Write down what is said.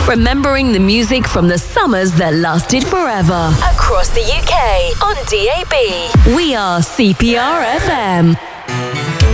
Remembering the music from the summers that lasted forever. Across the UK on DAB. We are CPR FM.